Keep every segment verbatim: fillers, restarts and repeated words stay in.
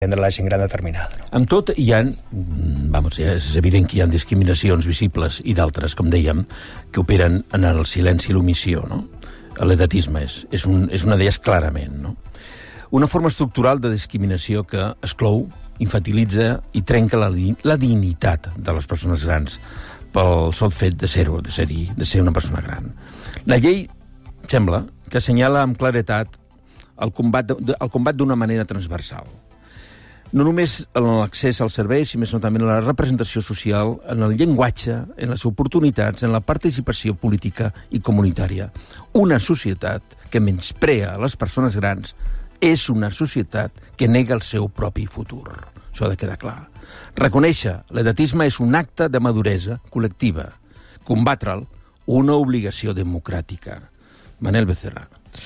de la gent gran determinada. No? Amb tot, hi ha, vamos, ja és evident que hi ha discriminacions visibles i d'altres, com dèiem, que operen en el silenci i l'omissió, no? L'edatisme és, és, un, és una d'elles clarament, no? Una forma estructural de discriminació que exclou, infantilitza i trenca la, la dignitat de les persones grans pel sol fet de ser-ho, de ser-hi, de ser una persona gran. La llei sembla que assenyala amb claretat el combat, el combat d'una manera transversal. No només en l'accés als serveis, sinó també en la representació social, en el llenguatge, en les oportunitats, en la participació política i comunitària. Una societat que menysprea les persones grans és una societat que nega el seu propi futur. Això ha de quedar clar. Reconèixer l'edatisme és un acte de maduresa col·lectiva. Combatre'l, una obligació democràtica. Manel Becerra.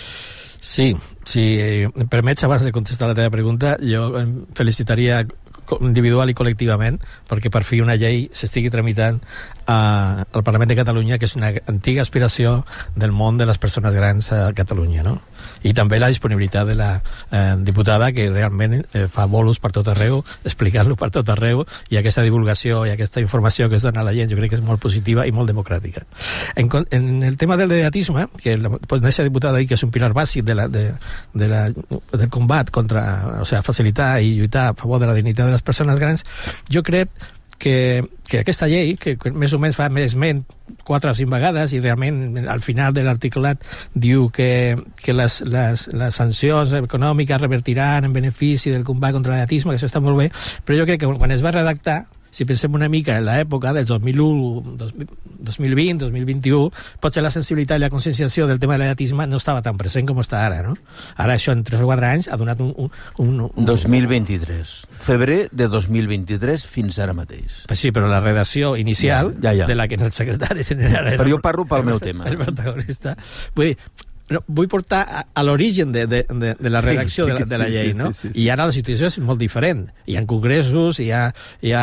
Sí, si em permets, abans de contestar la teva pregunta, jo em felicitaria individual i col·lectivament perquè per fi una llei s'estigui tramitant a, al Parlament de Catalunya, que és una antiga aspiració del món de les persones grans a Catalunya, no? I també la disponibilitat de la eh, diputada, que realment eh, fa bolos per tot arreu, explicant-lo per tot arreu, i aquesta divulgació i aquesta informació que es dona a la gent jo crec que és molt positiva i molt democràtica. En, en el tema del edatisme, que la ponència diputada diu que és un pilar bàsic de la, de, de la, del combat contra, o sigui, facilitar i lluitar a favor de la dignitat de les persones grans, jo crec que, que aquesta llei, que, que més o menys fa més ment quatre o cinc vegades, i realment al final de l'articulat diu que, que les, les, les sancions econòmiques revertiran en benefici del combat contra l'edatisme, que això està molt bé, però jo crec que quan es va redactar, si pensem una mica en l'època del dos mil u, dos mil vint, dos mil vint-i-u, potser la sensibilitat i la conscienciació del tema de l'edatisme no estava tan present com està ara, no? Ara això en tres o quatre anys ha donat un... un, un, un dos mil vint-i-tres. Febrer de dos mil vint-i-tres fins ara mateix. Sí, però la redacció inicial, ja, ja, ja. de la que el secretari general era... Però jo parlo pel meu tema. El protagonista. Vull dir, no, vull portar a, a l'origen de, de, de, de la redacció sí, sí, de, la, de la llei, sí, no? Sí, sí, sí. I ara la situació és molt diferent. Hi ha congressos, hi ha, hi ha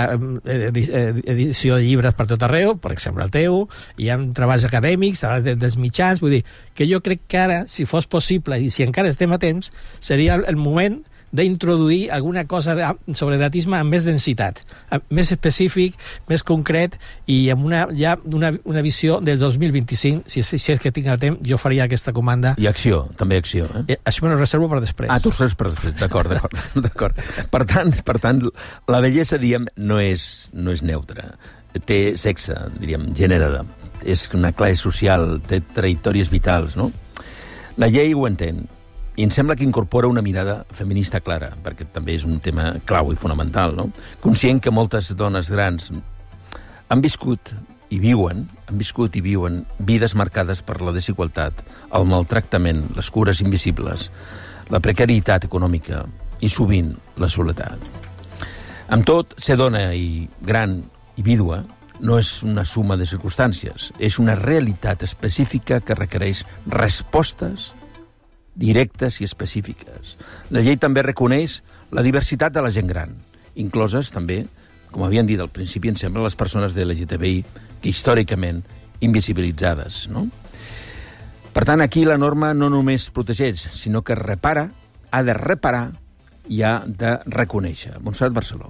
edició de llibres per tot arreu, per exemple el teu, hi ha treballs acadèmics, treballs de, dels mitjans, vull dir que jo crec que ara, si fos possible, i si encara estem a temps, seria el moment d'introduir alguna cosa de, sobre edatisme amb més densitat, més específic, més concret, i amb una, ja una, una visió del dos mil vint-i-cinc, si, si és que tinc el temps, jo faria aquesta comanda. I acció, també acció. Eh? Eh, això me ho reservo per després. Ah, tu ho reserves per després, d'acord, d'acord. d'acord. Per tant, per tant, la bellesa, diem, no és, no és neutra. Té sexe, diríem, gènere, és una classe social, té trajectòries vitals, no? La llei ho entén, i em sembla que incorpora una mirada feminista clara, perquè també és un tema clau i fonamental, no? Conscient que moltes dones grans han viscut i viuen, han viscut i viuen vides marcades per la desigualtat, el maltractament, les cures invisibles, la precarietat econòmica i, sovint, la soledat. Amb tot, ser dona i gran i vídua no és una suma de circumstàncies, és una realitat específica que requereix respostes directes i específiques. La llei també reconeix la diversitat de la gent gran, incloses també, com havien dit al principi, em sembla, les persones de L G T B I, que històricament invisibilitzades, no? Per tant, aquí la norma no només protegeix, sinó que repara, ha de reparar i ha de reconèixer. Montserrat Barceló.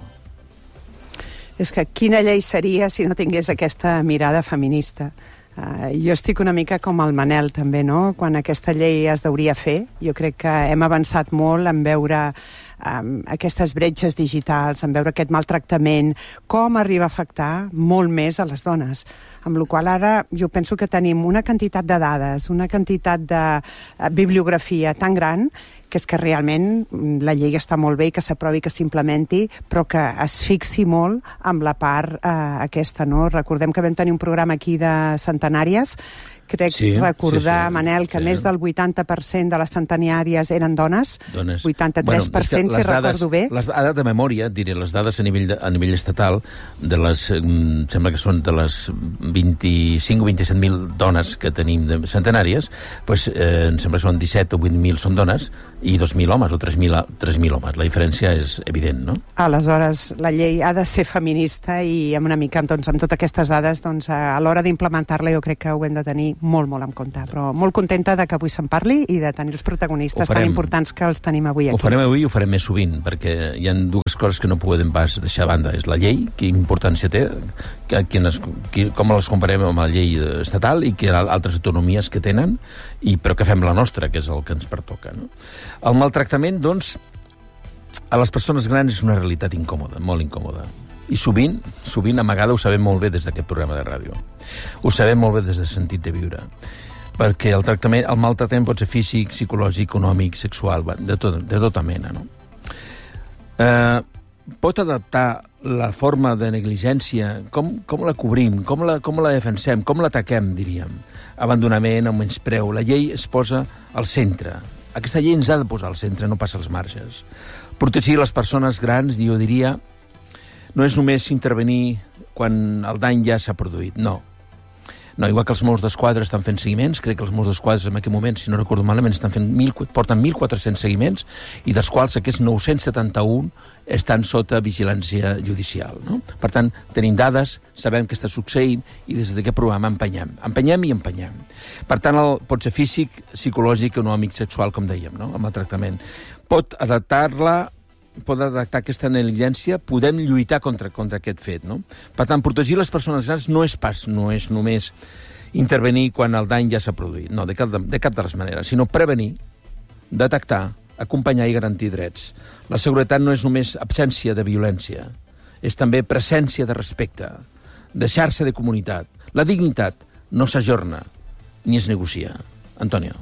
És que quina llei seria si no tingués aquesta mirada feminista? Uh, jo estic una mica com el Manel també, no? Quan aquesta llei es deuria fer, jo crec que hem avançat molt en veure um, aquestes bretxes digitals, en veure aquest maltractament, com arriba a afectar molt més a les dones. Amb la qual ara jo penso que tenim una quantitat de dades, una quantitat de uh, bibliografia tan gran que és que realment la llei està molt bé i que s'aprovi, que s'implementi, però que es fixi molt amb la part eh, aquesta, no? Recordem que vam tenir un programa aquí de centenàries, crec sí, recordar, sí, sí, Manel, que sí. Més del vuitanta per cent de les centenàries eren dones, dones. vuitanta-tres per cent, bueno, si dades, recordo bé. Les dades de memòria, diré, les dades a nivell, de, a nivell estatal, de les, em sembla que són de les vint-i-cinc o vint-i-set mil dones que tenim de centenàries, pues, eh, em sembla que són disset o vuit mil són dones, i dos mil homes o tres mil homes. La diferència és evident, no? Aleshores, la llei ha de ser feminista i amb una mica, doncs, amb totes aquestes dades, doncs, a l'hora d'implementar-la jo crec que ho hem de tenir tenir molt, molt en compte. Però molt contenta de que avui se'n parli i de tenir els protagonistes tan importants que els tenim avui aquí. Ho farem avui i ho farem més sovint, perquè hi ha dues coses que no podem pas deixar a banda. És la llei, quina importància té, que, quines, qui, com les comparem amb la llei estatal i que altres autonomies que tenen, i però que fem la nostra, que és el que ens pertoca. No? El maltractament, doncs, a les persones grans és una realitat incòmoda, molt incòmoda. I sovint, sovint, amagada, ho sabem molt bé des d'aquest programa de ràdio. Ho sabem molt bé des del sentit de viure. Perquè el tractament, el maltractament pot ser físic, psicològic, econòmic, sexual, de, tot, de tota mena, no? Eh, pot adaptar la forma de negligència, com, com la cobrim, com la, com la defensem, com l'ataquem, diríem. Abandonament, o menyspreu. La llei es posa al centre. Aquesta llei ens ha de posar al centre, no passa als marges. Protegir les persones grans, jo diria, no és només intervenir quan el dany ja s'ha produït, no. No, igual que els Mossos d'Esquadra estan fent seguiments, crec que els Mossos d'Esquadra en aquest moment, si no recordo malament, estan fent mil, porten mil quatre-cents seguiments, i dels quals aquests nou-cents setanta-un estan sota vigilància judicial. No? Per tant, tenim dades, sabem què està succeint, i des d'aquest programa empenyem. Empenyem i empenyem. Per tant, el, pot ser físic, psicològic, econòmic, sexual, com dèiem, no? Amb el tractament. Pot adaptar-la pot adaptar aquesta negligència, podem lluitar contra, contra aquest fet, no? Per tant, protegir les persones grans no és pas, no és només intervenir quan el dany ja s'ha produït, no, de cap de, de cap de les maneres, sinó prevenir, detectar, acompanyar i garantir drets. La seguretat no és només absència de violència, és també presència de respecte, deixar-se de comunitat. La dignitat no s'ajorna ni es negocia. Antonio.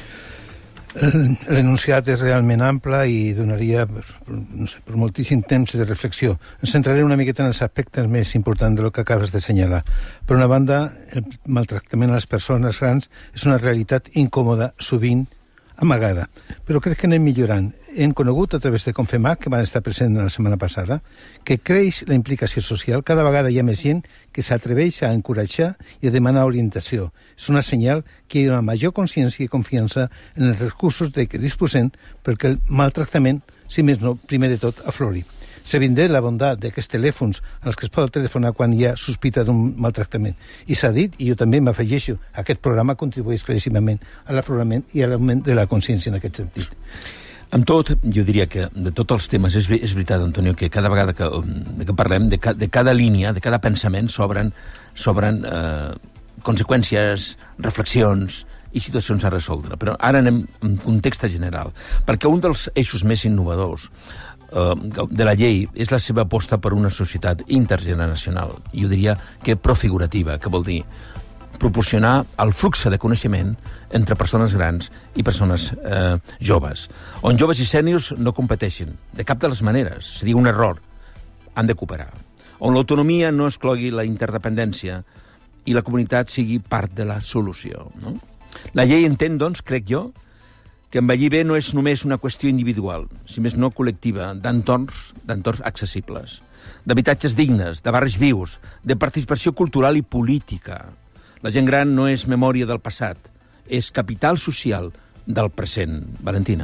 L'enunciat és realment ample i donaria no sé, per moltíssim temps de reflexió. Ens centraré una miqueta en els aspectes més importants del que acabes d'assenyalar. Per una banda, el maltractament a les persones grans és una realitat incòmoda, sovint amagada. Però crec que anem millorant. Hem conegut a través de Confemac, que van estar present la setmana passada, que creix la implicació social. Cada vegada hi ha més gent que s'atreveix a encoratjar i a demanar orientació. És una senyal que hi ha una major consciència i confiança en els recursos de què disposem perquè el maltractament, si més no, primer de tot, aflori. S'ha vingut la bondat d'aquests telèfons als que es pot telefonar quan hi ha sospita d'un maltractament. I s'ha dit, i jo també m'afegeixo, aquest programa contribueix claríssimament a l'aflorament i a l'augment de la consciència en aquest sentit. Amb tot, jo diria que de tots els temes, és, és veritat, Antonio, que cada vegada que, que parlem, de, ca, de cada línia, de cada pensament, s'obren s'obren eh, conseqüències, reflexions i situacions a resoldre. Però ara anem en context general, perquè un dels eixos més innovadors eh, de la llei és la seva aposta per una societat intergeneracional. Jo diria que profigurativa, que vol dir proporcionar el flux de coneixement entre persones grans i persones eh, joves, on joves i sèniors no competeixin, de cap de les maneres, seria un error, han de cooperar, on l'autonomia no exclogui la interdependència i la comunitat sigui part de la solució. No? La llei entén, doncs, crec jo, que envellir bé no és només una qüestió individual, si més no col·lectiva, d'entorns, d'entorns accessibles, d'habitatges dignes, de barris vius, de participació cultural i política. La gent gran no és memòria del passat, és capital social del present. Valentina.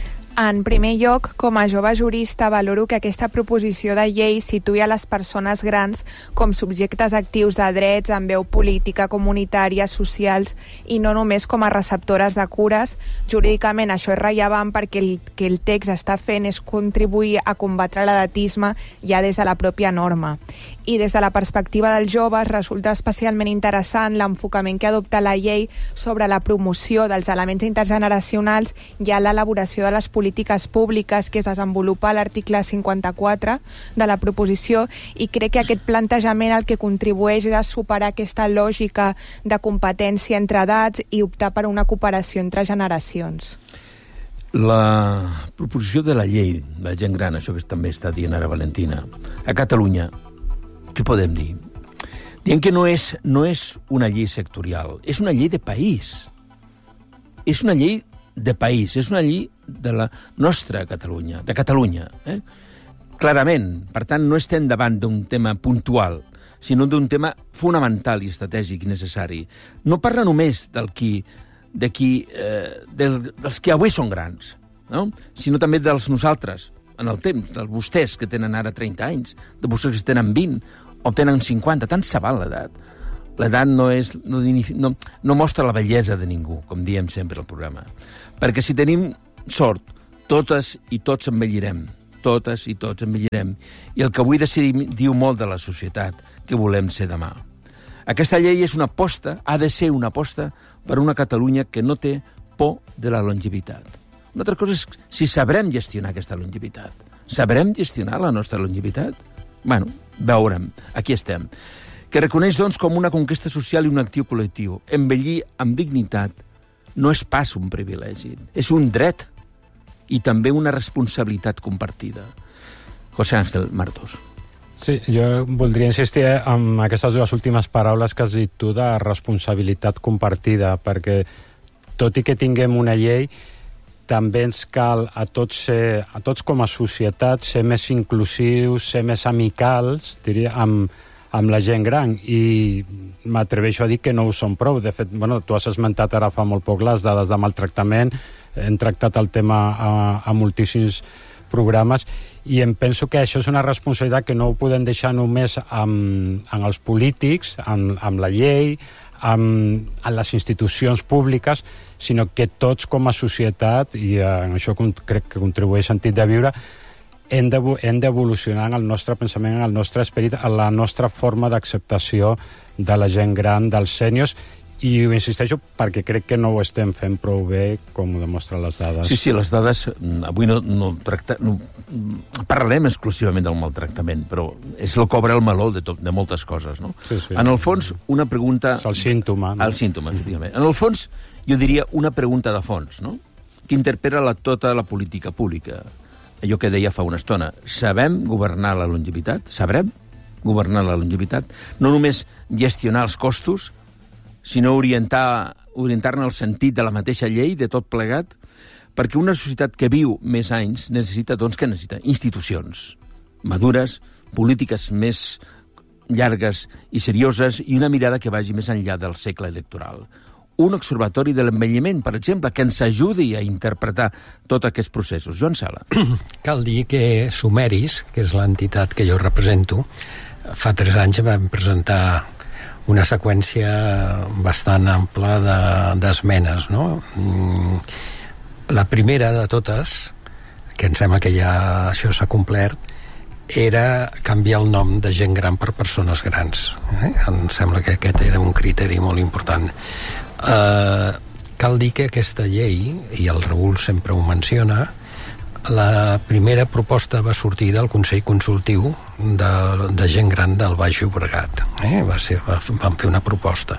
En primer lloc, com a jove jurista, valoro que aquesta proposició de llei situï a les persones grans com subjectes actius de drets amb veu política, comunitària, socials i no només com a receptores de cures. Jurídicament això és rellevant perquè el que el text està fent és contribuir a combatre l'edatisme ja des de la pròpia norma. I des de la perspectiva dels joves resulta especialment interessant l'enfocament que adopta la llei sobre la promoció dels elements intergeneracionals i a l'elaboració de les polítiques públiques que es desenvolupa a l'article cinquanta-quatre de la proposició, i crec que aquest plantejament el que contribueix és a superar aquesta lògica de competència entre edats i optar per una cooperació entre generacions. La proposició de la llei de la gent gran, això que també està dient ara Valentina, a Catalunya, què podem dir? Diem que no és, no és una llei sectorial, és una llei de país. És una llei de país, és una llei de la nostra Catalunya, de Catalunya. Eh? Clarament, per tant, no estem davant d'un tema puntual, sinó d'un tema fonamental i estratègic i necessari. No parla només del qui, de qui, eh, del, dels que avui són grans, no? Sinó també dels nosaltres, en el temps, dels vostès que tenen ara trenta anys, de vostès que tenen vint o tenen cinquanta, tant se val l'edat. l'edat no, és, no, no, no mostra la bellesa de ningú, com diem sempre al programa. Perquè si tenim sort, totes i tots envellirem, totes i tots envellirem, i el que avui decidim diu molt de la societat que volem ser demà. Aquesta llei és una aposta, ha de ser una aposta per una Catalunya que no té por de la longevitat. Una altra cosa és si sabrem gestionar aquesta longevitat. Sabrem gestionar la nostra longevitat? Bueno, veurem. Aquí estem. Que reconeix, doncs, com una conquesta social i un actiu col·lectiu. Envellir amb dignitat no és pas un privilegi, és un dret i també una responsabilitat compartida. José Ángel Martos. Sí, jo voldria insistir en aquestes dues últimes paraules que has dit tu de responsabilitat compartida, perquè tot i que tinguem una llei, també ens cal a tots, ser, a tots com a societat ser més inclusius, ser més amicals, diria, amb, amb la gent gran, i m'atreveixo a dir que no ho són prou. De fet, bueno, tu has esmentat ara fa molt poc les dades de maltractament, hem tractat el tema a, a moltíssims programes, i em penso que això és una responsabilitat que no ho podem deixar només amb, amb els polítics, amb, amb la llei, amb, amb les institucions públiques, sinó que tots com a societat, i en això crec que contribueix sentit de viure, hem d'evolucionar en el nostre pensament, en el nostre esperit, en la nostra forma d'acceptació de la gent gran, dels sèniors, i ho insisteixo perquè crec que no ho estem fent prou bé, com ho demostren les dades. Sí, sí, les dades, avui no, no, tracta, no parlem exclusivament del maltractament, però és el que obre el meló de, tot, de moltes coses, no? Sí, sí. En el fons, una pregunta... És el símptoma, no? El símptoma, efectivament. En el fons, jo diria una pregunta de fons, no? Que interpel·la la, tota la política pública. Allò que deia fa una estona. Sabem governar la longevitat? Sabrem governar la longevitat? No només gestionar els costos, sinó orientar, orientar-ne el sentit de la mateixa llei, de tot plegat, perquè una societat que viu més anys necessita, doncs, què necessita? Institucions madures, polítiques més llargues i serioses, i una mirada que vagi més enllà del segle electoral. Un observatori de l'envelliment, per exemple, que ens ajudi a interpretar tots aquests processos. Joan Sala. Cal dir que Sumeris, que és l'entitat que jo represento, fa tres anys vam presentar una seqüència bastant ampla d'esmenes, de, no? La primera de totes, que em sembla que ja això s'ha complert, era canviar el nom de gent gran per persones grans. Eh? Em sembla que aquest era un criteri molt important. Eh, cal dir que aquesta llei, i el Raül sempre ho menciona, la primera proposta va sortir del Consell Consultiu de, de gent gran del Baix Llobregat. Eh? Va ser, va, van fer una proposta.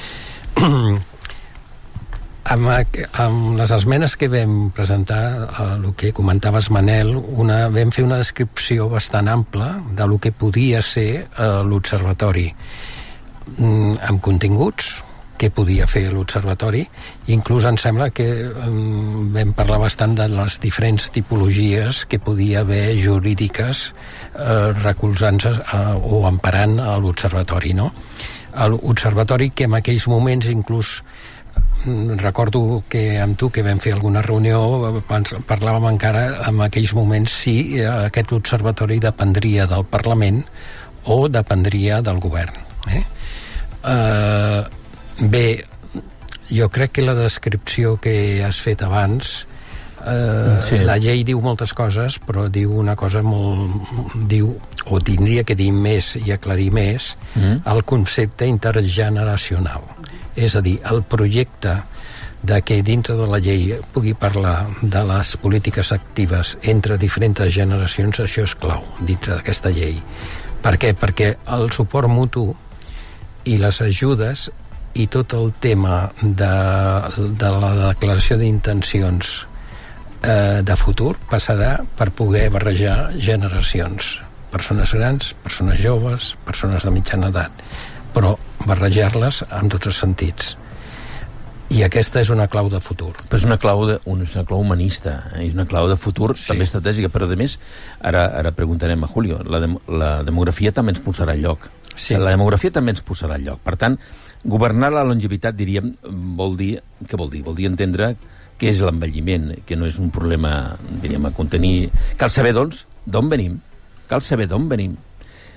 amb, amb les esmenes que vam presentar, el que comentaves, Manel, una, vam fer una descripció bastant ampla de lo que podia ser eh, l'Observatori, amb continguts, què podia fer l'Observatori. Inclús em sembla que um, vam parlar bastant de les diferents tipologies que podia haver jurídiques eh, recolzant-se eh, o emparant a l'Observatori, no? L'Observatori que en aquells moments inclús recordo que amb tu que vam fer alguna reunió parlàvem encara en aquells moments si aquest observatori dependria del Parlament o dependria del govern. Eh? Uh, bé, jo crec que la descripció que has fet abans, uh, sí. La llei diu moltes coses, però diu una cosa molt... diu, o tindria que dir més i aclarir més, mm. el concepte intergeneracional. És a dir, el projecte de que dintre de la llei pugui parlar de les polítiques actives entre diferents generacions, això és clau dintre d'aquesta llei. Per què? Perquè el suport mutu i les ajudes i tot el tema de, de la declaració d'intencions eh, de futur passarà per poder barrejar generacions. Persones grans, persones joves, persones de mitjana edat, però barrejar-les en tots els sentits. I aquesta és una clau de futur. Però és una clau, de, una, és una clau humanista, eh? És una clau de futur, sí. També estratègica, però a més, ara, ara preguntarem a Julio, la, de, la demografia també ens posarà al lloc. Sí. La demografia també ens posarà al lloc. Per tant, governar la longevitat, diríem, vol dir... Què vol dir? Vol dir entendre què és l'envelliment, que no és un problema, diríem, a contenir... Cal saber, doncs, d'on venim. Cal saber d'on venim.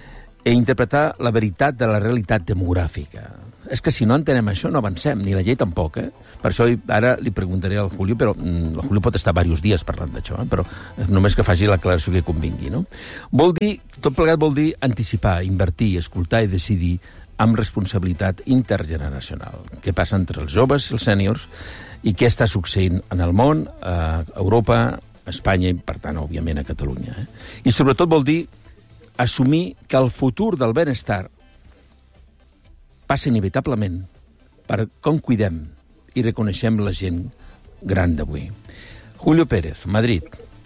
i interpretar la veritat de la realitat demogràfica. És que si no entenem això no avancem, ni la llei tampoc, eh? Per això ara li preguntaré al Julio, però mm, el Julio pot estar diversos dies parlant d'això, eh? Però només que faci l'aclaració que convingui, no? Vol dir, tot plegat vol dir anticipar, invertir, escoltar i decidir amb responsabilitat intergeneracional. Què passa entre els joves i els sèniors i què està succeint en el món, a Europa, a Espanya i, per tant, òbviament, a Catalunya. Eh? I sobretot vol dir assumir que el futur del benestar passa inevitablement per com cuidem i reconeixem la gent gran d'avui. Julio Pérez, Madrid.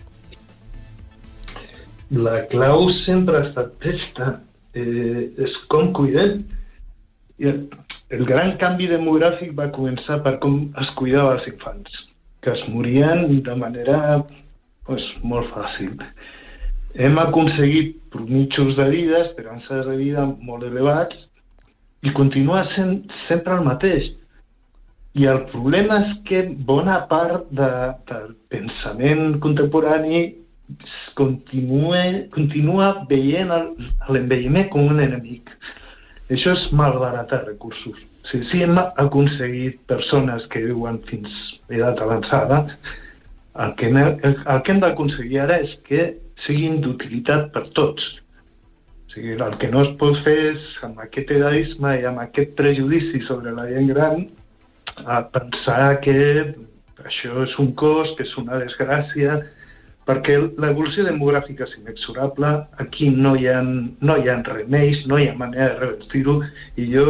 La clau sempre ha estat aquesta. Eh, és com cuidem. I el, el gran canvi demogràfic va començar per com es cuidava els infants, que es morien de manera pues, molt fàcil. Hem aconseguit mitjos de vida, esperances de vida molt elevats, i continua sent sempre el mateix. I el problema és que bona part de, del pensament contemporani continua, continua veient l'envelliment com un enemic. Això és malbaratar recursos. Si, si hem aconseguit persones que viuen fins a edat avançada, el que, el, el que hem d'aconseguir ara és que siguin d'utilitat per tots. O sigui, el que no es pot fer és, amb aquest edaisme i amb aquest prejudici sobre la gent gran, a pensar que això és un cost, que és una desgràcia, perquè l'evolució demogràfica és inexorable, aquí no hi ha, no hi ha remeis, no hi ha manera de revertir-ho, i jo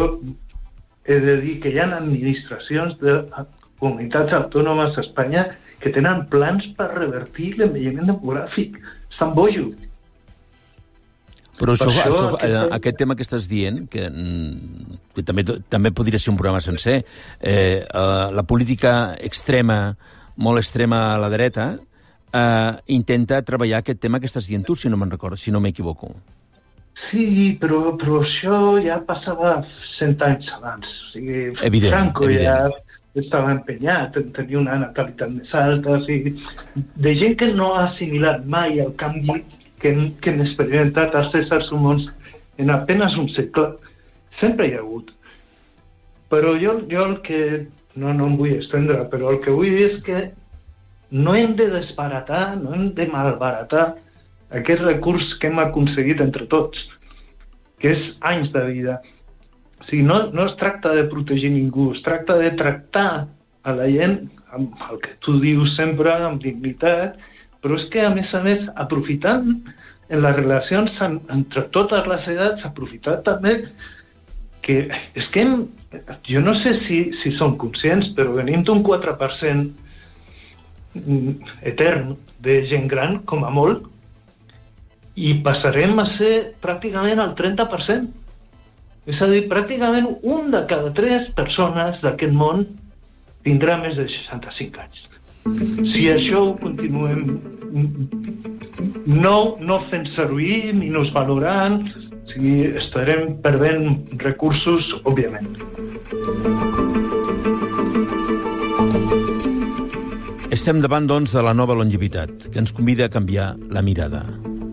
he de dir que hi ha administracions de comunitats autònomes a Espanya que tenen plans per revertir l'envelliment demogràfic. Estan bojos. Però això, això, això, aquest... aquest tema que estàs dient, que, que també, també podria ser un programa sencer, eh, eh, la política extrema, molt extrema a la dreta, eh, intenta treballar aquest tema que estàs dient tu, si no me'n recordo, si no m'equivoco. Sí, però, però això ja passava cent anys abans. O sigui, evident, Franco evident. ja estava empenyat en tenir una natalitat més alta, o sigui, de gent que no ha assimilat mai el canvi que hem, que hem experimentat als éssers humans en apenas un segle. Sempre hi ha hagut. Però jo, jo el que... No, no em vull estendre, però el que vull dir és que no hem de desbaratar, no hem de malbaratar aquest recurs que hem aconseguit entre tots, que és anys de vida. O sigui, no, no es tracta de protegir ningú, es tracta de tractar a la gent amb el que tu dius sempre, amb dignitat, però és que, a més a més, aprofitant en les relacions en, entre totes les edats, aprofitar també que és que hem, jo no sé si, si som conscients, però venim d'un quatre per cent etern de gent gran, com a molt, i passarem a ser pràcticament el trenta per cent. És a dir, pràcticament un de cada tres persones d'aquest món tindrà més de seixanta-cinc anys. Si això ho continuem no, no fent servir, minusvalorant, o sigui, estarem perdent recursos, òbviament. Estem davant, doncs, de la nova longevitat, que ens convida a canviar la mirada.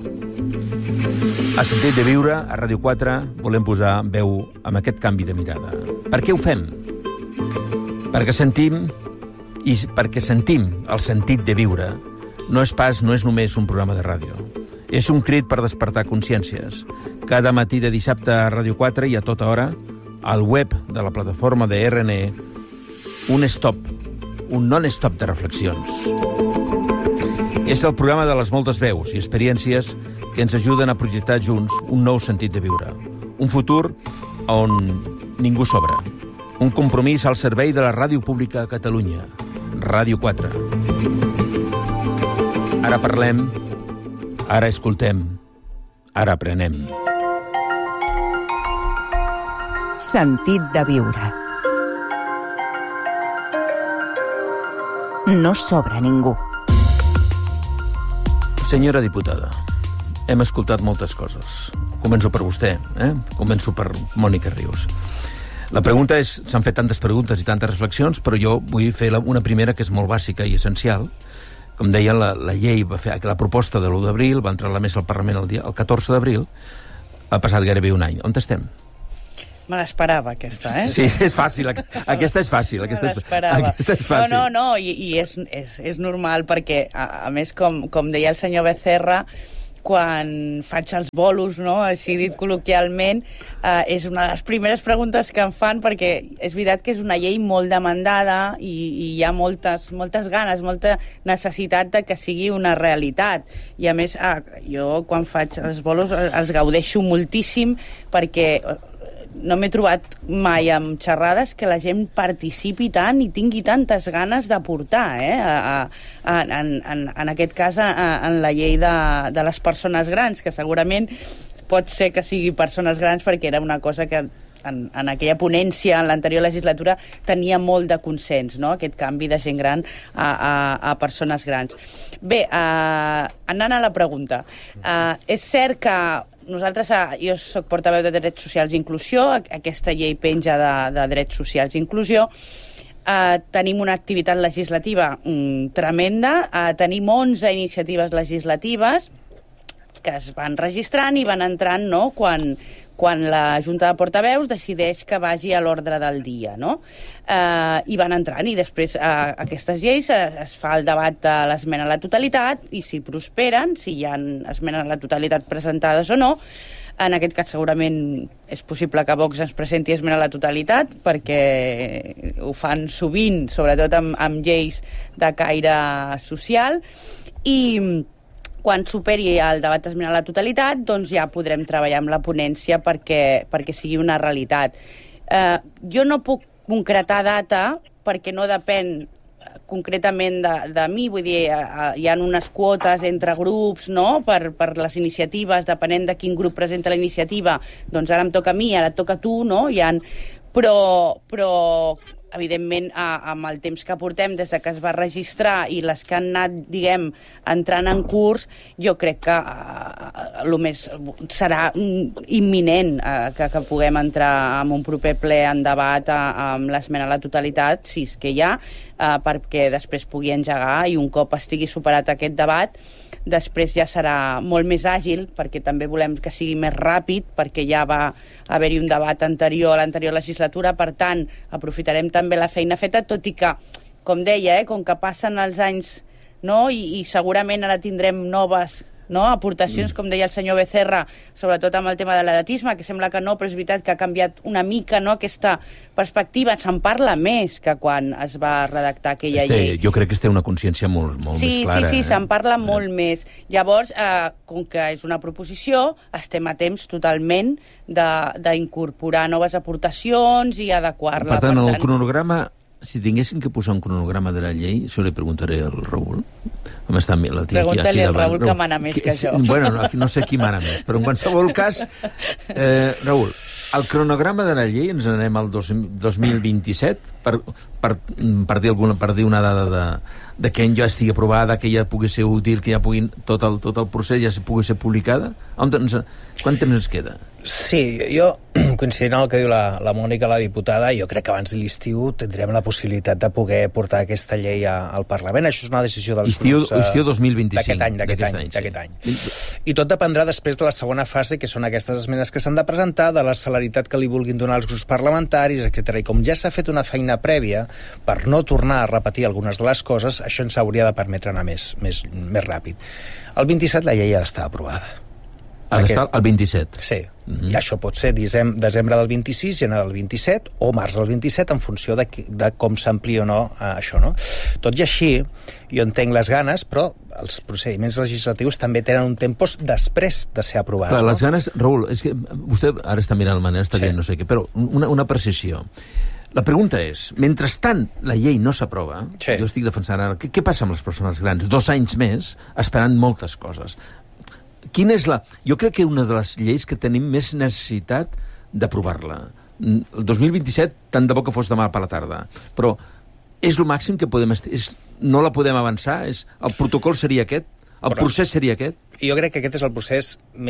A Sentit de Viure, a Ràdio quatre, volem posar veu amb aquest canvi de mirada. Per què ho fem? Perquè sentim i perquè sentim el sentit de viure. No és pas, no és només un programa de ràdio. És un crit per despertar consciències. Cada matí de dissabte a Ràdio quatre i a tota hora, al web de la plataforma de R N E, un stop, un non-stop de reflexions. És el programa de les moltes veus i experiències que ens ajuden a projectar junts un nou sentit de viure. Un futur on ningú sobra. Un compromís al servei de la ràdio pública a Catalunya. Ràdio quatre. Ara parlem, ara escoltem, ara aprenem. Sentit de viure. No sobra ningú. Senyora diputada, hem escoltat moltes coses. Començo per vostè, eh? Començo per Mònica Rius. La pregunta és, s'han fet tantes preguntes i tantes reflexions, però jo vull fer una primera que és molt bàsica i essencial. Com deia, la, la llei va fer la proposta de l'u d'abril, va entrar a la mesa al Parlament el, dia, el catorze d'abril, Ha passat gairebé un any. On estem? Me l'esperava, aquesta, eh? Sí, sí, és fàcil. Aquesta és fàcil. Aquesta Me l'esperava. Aquesta és fàcil. No, no, no, i, i és, és, és normal perquè, a, a més, com, com deia el senyor Becerra, quan faig els bolos, no?, així dit col·loquialment, eh, és una de les primeres preguntes que em fan, perquè és veritat que és una llei molt demandada i, i hi ha moltes, moltes ganes, molta necessitat de que sigui una realitat. I a més, eh, jo quan faig els bolos els gaudeixo moltíssim perquè no m'he trobat mai amb xerrades que la gent participi tant i tingui tantes ganes d'aportar, eh? A, a, en, en, en aquest cas, a, en la llei de, de les persones grans, que segurament pot ser que sigui persones grans perquè era una cosa que en, en aquella ponència, en l'anterior legislatura, tenia molt de consens, no?, aquest canvi de gent gran a, a, a persones grans. Bé, uh, anant a la pregunta, uh, és cert que nosaltres, jo soc portaveu de Drets Socials i Inclusió, aquesta llei penja de, de Drets Socials i Inclusió, eh, tenim una activitat legislativa mm, tremenda, eh, tenim onze iniciatives legislatives que es van registrant i van entrant, no?, quan, quan la Junta de Portaveus decideix que vagi a l'ordre del dia, no? Eh, I van entrant, i després eh, aquestes lleis es, es fa el debat de l'esmena a la totalitat, i si prosperen, si hi ha esmenes a la totalitat presentades o no, en aquest cas segurament és possible que Vox ens presenti esmena a la totalitat, perquè ho fan sovint, sobretot amb, amb lleis de caire social, i quan superi el debat d'esmena a la totalitat, doncs ja podrem treballar amb la ponència perquè, perquè sigui una realitat. Eh, jo no puc concretar data perquè no depèn concretament de, de mi, vull dir, eh, hi ha unes quotes entre grups, no?, per, per les iniciatives, depenent de quin grup presenta la iniciativa, doncs ara em toca a mi, ara et toca a tu, no?, hi ha... Però, però evidentment, a, amb el temps que portem des de que es va registrar i les que han anat, diguem, entrant en curs, jo crec que uh, el més serà imminent uh, que, que puguem entrar en un proper ple en debat uh, amb l'esmena a la totalitat, si és que hi ha, uh, perquè després pugui engegar i un cop estigui superat aquest debat, després ja serà molt més àgil, perquè també volem que sigui més ràpid, perquè ja va haver-hi un debat anterior a l'anterior legislatura, per tant, aprofitarem també la feina feta, tot i que, com deia, eh, com que passen els anys, no?, i, i segurament ara tindrem noves, no?, aportacions, com deia el senyor Becerra, sobretot amb el tema de l'edatisme, que sembla que no, però és veritat que ha canviat una mica, no?, aquesta perspectiva. Se'n parla més que quan es va redactar aquella este, llei. Jo crec que es té una consciència molt, molt sí, més clara. Sí, sí, eh? se'n parla eh? molt més. Llavors, eh, com que és una proposició, estem a temps totalment d'incorporar noves aportacions i adequar-la. Per tant, per tant, el cronograma, si tinguéssim que posar un cronograma de la llei, això li preguntaré al Raül. Pregunta-li al Raül, que mana més que, que jo. Bueno, no, no sé qui mana més, però en qualsevol cas, eh, Raül, el cronograma de la llei ens anem al dos, dos mil vint-i-set per, per, per, dir alguna, per dir una dada de, de que ja estigui aprovada, que ja pugui ser útil, que ja puguin tot el, tot el procés ja pugui ser publicada. On ens, quant temps ens queda? Sí, jo, coincidint amb el que diu la, la Mònica, la diputada, jo crec que abans de l'estiu tindrem la possibilitat de poder portar aquesta llei a, al Parlament. Això és una decisió dels estiu, grups... Uh, estiu dos mil vint-i-cinc. D'aquest any, d'aquest any, any, d'aquest any. Sí. I tot dependrà després de la segona fase, que són aquestes esmenes que s'han de presentar, de la celeritat que li vulguin donar els grups parlamentaris, etcètera. I com ja s'ha fet una feina prèvia, per no tornar a repetir algunes de les coses, això ens hauria de permetre anar més, més, més ràpid. El vint-i-set la llei ha d'estar aprovada. Ha d'estar el vint-i-set? Sí. Mm-hmm. I això pot ser disem, desembre del vint-i-sis, gener del vint-i-set o març del vint-i-set, en funció de, de com s'amplia o no eh, això, no? Tot i així, jo entenc les ganes, però els procediments legislatius també tenen un temps després de ser aprovats. Clar, no? Les ganes, Raül, és que vostè ara està mirant el Manel, està sí. dient no sé què, però una, una precisió. La pregunta és, mentrestant la llei no s'aprova, sí. jo estic defensant ara, què, què passa amb les persones grans? Dos anys més esperant moltes coses. Quina és la... Jo crec que una de les lleis que tenim més necessitat d'aprovar-la. El dos mil vint-i-set, tant de bo que fos demà per la tarda, però és el màxim que podem... Est... És... No la podem avançar? És... El protocol seria aquest? El però, procés seria aquest? Jo crec que aquest és el procés més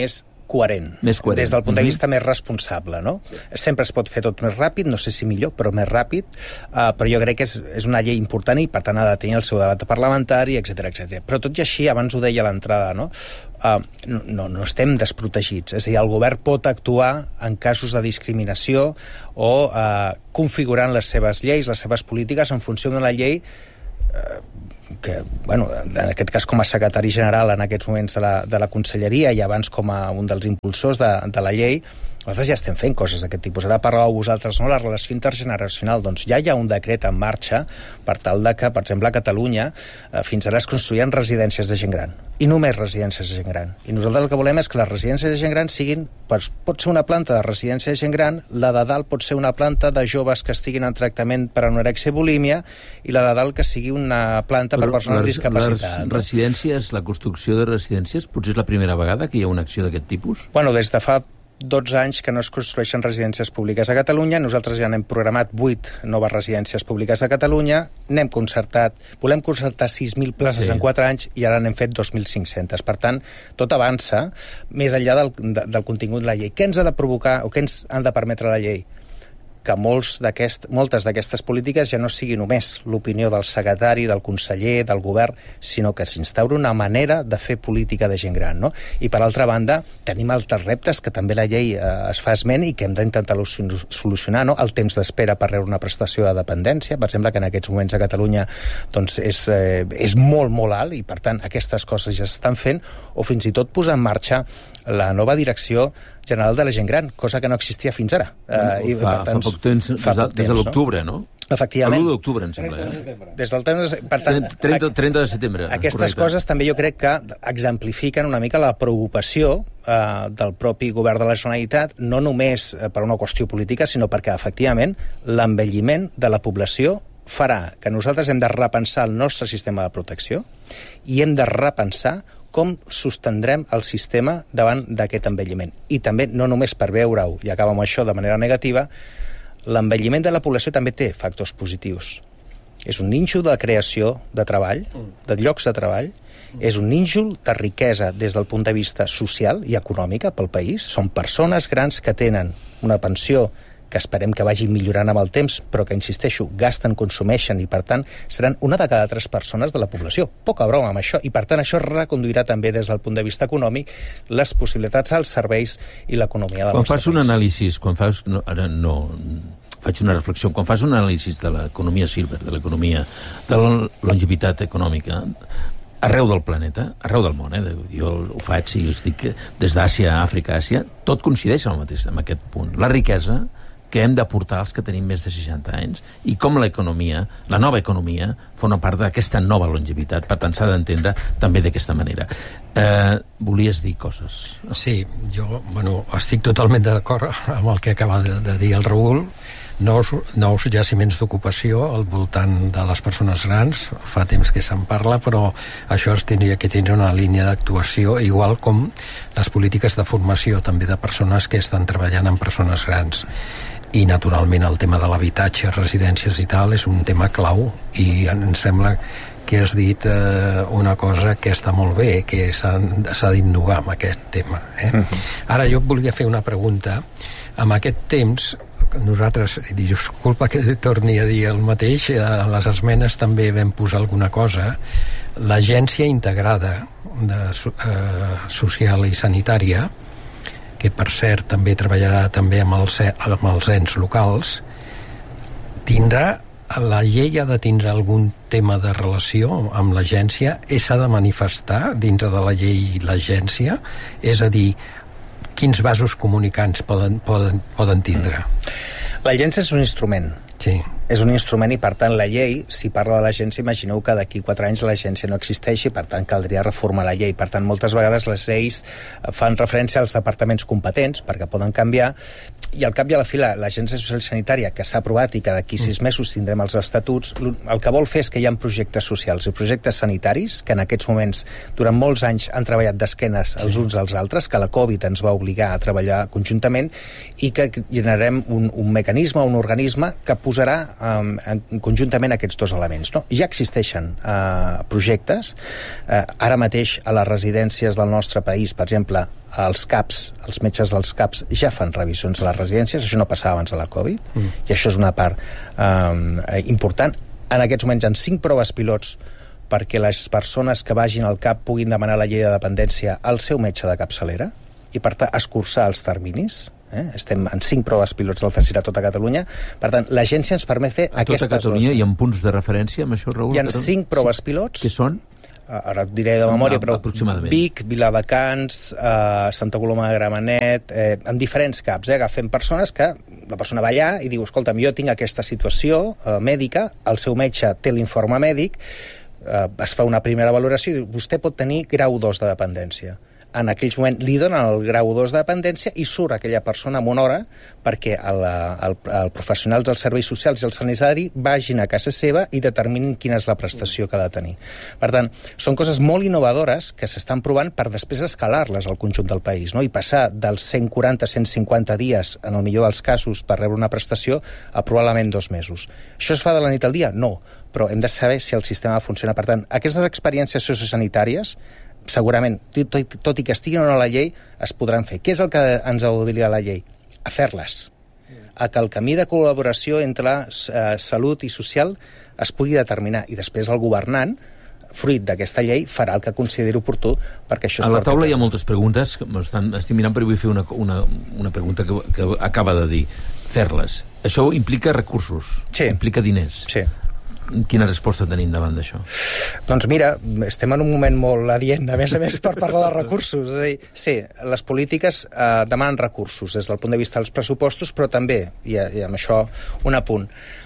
coherent, més coherent, des del punt de vista mm-hmm. més responsable, no? Sempre es pot fer tot més ràpid, no sé si millor, però més ràpid, uh, però jo crec que és, és una llei important i per tant ha de tenir el seu debat parlamentari, etcètera, etcètera. Però tot i així, abans ho deia a l'entrada, no? Uh, no, no estem desprotegits, és a dir, el govern pot actuar en casos de discriminació o uh, configurant les seves lleis, les seves polítiques en funció d'una llei uh, que, bueno, en aquest cas com a secretari general en aquests moments de la, de la Conselleria i abans com a un dels impulsors de, de la llei, nosaltres ja estem fent coses d'aquest tipus. Ara parlàveu vosaltres, no?, la relació intergeneracional. Doncs ja hi ha un decret en marxa per tal de que, per exemple, a Catalunya eh, fins ara es construïen residències de gent gran. I només residències de gent gran. I nosaltres el que volem és que les residències de gent gran siguin, pues, pot ser una planta de residència de gent gran, la de dalt pot ser una planta de joves que estiguin en tractament per anorèxia i bulímia, i la de dalt que sigui una planta per persones amb discapacitat. Les residències, la construcció de residències, potser és la primera vegada que hi ha una acció d'aquest tipus? Bueno, des de fa dotze anys que no es construeixen residències públiques a Catalunya. Nosaltres ja n'hem programat vuit noves residències públiques a Catalunya. N'hem concertat, volem concertar sis mil places sí. en quatre anys i ara n'hem fet dos mil cinc-centes. Per tant, tot avança més enllà del, de, del contingut de la llei. Què ens ha de provocar o què ens han de permetre la llei? Que molts d'aquest, moltes d'aquestes polítiques ja no sigui només l'opinió del secretari, del conseller, del govern, sinó que s'instauri una manera de fer política de gent gran, no? I per altra banda, tenim altres reptes que també la llei eh, es fa esment i que hem d'intentar solucionar, no? El temps d'espera per rebre una prestació de dependència, per exemple, que en aquests moments a Catalunya doncs, és, eh, és molt, molt alt i per tant aquestes coses ja s'estan fent, o fins i tot posar en marxa la nova direcció general de la gent gran, cosa que no existia fins ara. Uh, I, fa, tant, fa poc temps, fa poc des de l'octubre, no? Efectivament. l'u d'octubre, em sembla. Eh? Des del temps, per tant, trenta, trenta de setembre. Aquestes correcte. Coses també jo crec que exemplifiquen una mica la preocupació eh, del propi govern de la Generalitat, no només per una qüestió política, sinó perquè, efectivament, l'envelliment de la població farà que nosaltres hem de repensar el nostre sistema de protecció i hem de repensar com sostendrem el sistema davant d'aquest envelliment. I també, no només per veure-ho, i acabo amb això de manera negativa, l'envelliment de la població també té factors positius. És un nínxol de creació de treball, de llocs de treball, és un nínxol de riquesa des del punt de vista social i econòmica pel país. Són persones grans que tenen una pensió que esperem que vagi millorant amb el temps, però que, insisteixo, gasten, consumeixen, i per tant seran una de cada tres persones de la població. Poca broma amb això, i per tant això reconduirà també des del punt de vista econòmic les possibilitats als serveis i l'economia del quan nostre fas un país. anàlisi, quan fas... No, ara no... faig una reflexió. Quan fas un anàlisi de l'economia silver, de l'economia, de la longevitat econòmica, arreu del planeta, arreu del món, eh? Jo ho faig i estic des d'Àsia a Àfrica, Àsia, tot coincideix amb, mateix, amb aquest punt. La riquesa que hem d'aportar als que tenim més de seixanta anys i com l'economia, la nova economia, forma part d'aquesta nova longevitat. Per tant, s'ha d'entendre també d'aquesta manera. Eh, volies dir coses? Sí, jo bueno, estic totalment d'acord amb el que acaba de, de dir el Raül. Nous, nous jaciments d'ocupació al voltant de les persones grans, fa temps que se'n parla, però això es tindria que tindre una línia d'actuació, igual com les polítiques de formació també de persones que estan treballant amb persones grans. I naturalment el tema de l'habitatge, residències i tal, és un tema clau, i em sembla que has dit eh, una cosa que està molt bé, que s'ha d'innovar amb aquest tema. Eh? Mm-hmm. Ara jo et volia fer una pregunta. En aquest temps, nosaltres, disculpa que torni a dir el mateix, a les esmenes també vam posar alguna cosa, l'agència integrada de, eh, social i sanitària, que per cert també treballarà també amb els, amb els ens locals, tindrà, la llei ha de tindre algun tema de relació amb l'agència, i s'ha de manifestar dintre de la llei l'agència, és a dir, quins vasos comunicants poden, poden, poden tindre. L'agència és un instrument. Sí. És un instrument i, per tant, la llei, si parla de l'agència, imagineu que d'aquí quatre anys l'agència no existeixi, per tant, caldria reformar la llei. Per tant, moltes vegades les lleis fan referència als departaments competents, perquè poden canviar, i al cap i a la fi l'Agència Social i Sanitària, que s'ha aprovat i que d'aquí sis mesos tindrem els estatuts, el que vol fer és que hi ha projectes socials i projectes sanitaris, que en aquests moments, durant molts anys, han treballat d'esquenes els uns als altres, que la Covid ens va obligar a treballar conjuntament, i que generarem un, un mecanisme, un organisme que posarà um, en, conjuntament aquests dos elements. No? Ja existeixen uh, projectes. Uh, ara mateix a les residències del nostre país, per exemple, els CAPs, els metges dels CAPs ja fan revisions a les residències, això no passava abans de la Covid, mm. i això és una part um, important. En aquests moments hi ha cinc proves pilots perquè les persones que vagin al CAP puguin demanar la llei de dependència al seu metge de capçalera i, per tant, escurçar els terminis. Eh? Estem en cinc proves pilots del CECIR a tota Catalunya. Per tant, l'agència ens permet fer a aquestes tota Catalunya dos. Hi ha punts de referència amb això, Raül? Hi ha cinc proves sí. pilots. Què són? Ara et diré de memòria, però Vic, Viladecans, eh, Santa Coloma de Gramenet, eh, en diferents caps. Eh? Agafem persones que la persona va allà i diu, escolta'm, jo tinc aquesta situació eh, mèdica, el seu metge té l'informe mèdic, eh, es fa una primera valoració i diu, vostè pot tenir grau dos de dependència. En aquell moment li donen el grau dos de dependència i surt aquella persona en una hora perquè el, el, el professionals dels serveis socials i el sanitari vagin a casa seva i determinin quina és la prestació que ha de tenir. Per tant, són coses molt innovadores que s'estan provant per després escalar-les al conjunt del país, no? I passar dels cent quaranta a cent cinquanta dies, en el millor dels casos, per rebre una prestació, a probablement dos mesos. Això es fa de la nit al dia? No, però hem de saber si el sistema funciona. Per tant, aquestes experiències sociosanitàries segurament, tot, tot i que estiguin o no a la llei, es podran fer. Què és el que ens obliga la llei? A fer-les. A que el camí de col·laboració entre eh, salut i social es pugui determinar. I després el governant, fruit d'aquesta llei, farà el que consideri oportú perquè això es a la taula hi ha moltes preguntes. Estan, estic mirant, però vull fer una, una, una pregunta que, que acaba de dir. Fer-les. Això implica recursos. Sí. Implica diners. Sí. Quina resposta tenim davant d'això? Doncs mira, estem en un moment molt adient, a més a més, per parlar de recursos. És a dir, sí, les polítiques eh, demanen recursos des del punt de vista dels pressupostos, però també, i, i amb això un apunt,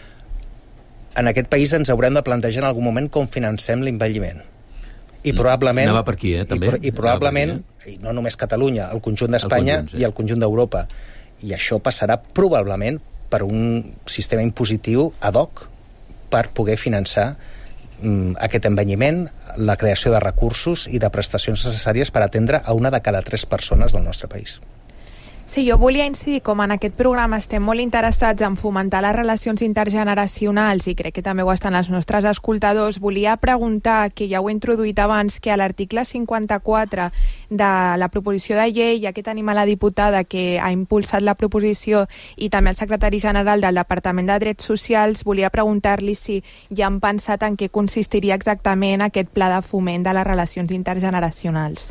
en aquest país ens haurem de plantejar en algun moment com financem l'envelliment. I probablement... Anava per aquí, eh, també. I, i probablement, aquí, eh? i no només Catalunya, el conjunt d'Espanya sí. i el conjunt d'Europa. I això passarà probablement per un sistema impositiu ad hoc per poder finançar mm, aquest envelliment, la creació de recursos i de prestacions necessàries per atendre a una de cada tres persones del nostre país. Sí, jo volia incidir, com en aquest programa estem molt interessats en fomentar les relacions intergeneracionals i crec que també ho estan els nostres escoltadors, volia preguntar, que ja ho he introduït abans, que a l'article cinquanta-quatre de la proposició de llei, ja que tenim a la diputada que ha impulsat la proposició i també el secretari general del Departament de Drets Socials, volia preguntar-li si ja han pensat en què consistiria exactament aquest pla de foment de les relacions intergeneracionals.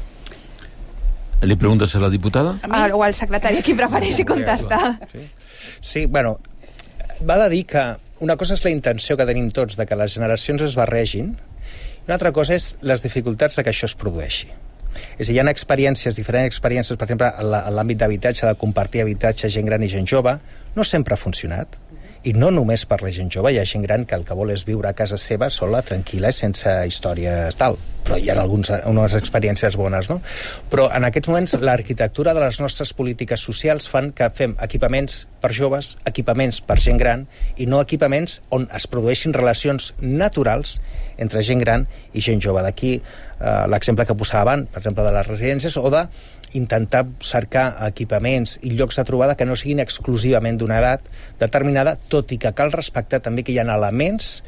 Li preguntes a la diputada? Ah, o al secretari, qui prefereixi contestar. Sí. sí, bueno, va de dir que una cosa és la intenció que tenim tots de que les generacions es barregin i una altra cosa és les dificultats de que això es produeixi. És a dir, hi ha experiències, diferents experiències, per exemple, en l'àmbit d'habitatge, de compartir habitatge, gent gran i gent jove, no sempre ha funcionat. I no només per la gent jove, hi ha gent gran que el que vol és viure a casa seva sola, tranquil·la i sense històries tal, però hi ha alguns, unes experiències bones, no? Però en aquests moments l'arquitectura de les nostres polítiques socials fan que fem equipaments per joves, equipaments per gent gran i no equipaments on es produeixin relacions naturals entre gent gran i gent jove. D'aquí eh, l'exemple que posava abans, per exemple, de les residències, o de intentar cercar equipaments i llocs de trobada que no siguin exclusivament d'una edat determinada, tot i que cal respectar també que hi ha elements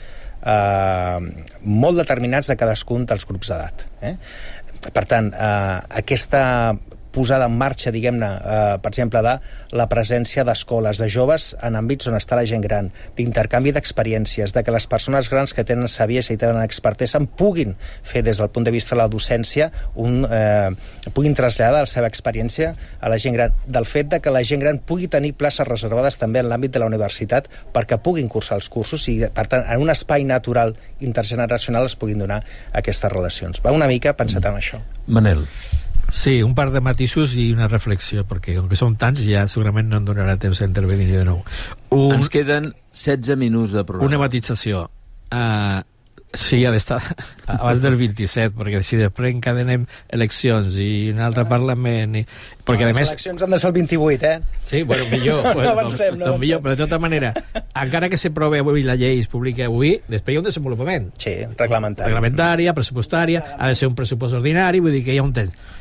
eh, molt determinats de cadascun dels grups d'edat. Eh? Per tant, eh, aquesta posada en marxa, diguem-ne, eh, per exemple, de la presència d'escoles, de joves en àmbits on està la gent gran, d'intercanvi d'experiències, de que les persones grans que tenen saviesa i tenen expertesa en puguin fer des del punt de vista de la docència, un, eh, puguin traslladar la seva experiència a la gent gran, del fet de que la gent gran pugui tenir places reservades també en l'àmbit de la universitat perquè puguin cursar els cursos i, per tant, en un espai natural intergeneracional es puguin donar aquestes relacions. Va una mica pensat en això. Manel. Sí, un par de matisos i una reflexió, perquè com que som tants ja segurament no em donarà temps a intervenir de nou. Un, Ens queden setze minuts de programa. Una matització. Uh, sí, ha d'estar abans del vint-i-set, perquè si després encadenem eleccions i un altre Parlament... I, perquè, no, a més, les eleccions han de ser el vint-i-vuit, eh? Sí, bueno, millor. no avancem, no avancem. Millor, però de tota manera, encara que s'aprovi avui la llei i es publiqui avui, després hi ha un desenvolupament. Sí, reglamentari. Reglamentària, pressupostària, ha de ser un pressupost ordinari, vull dir que hi ha un temps.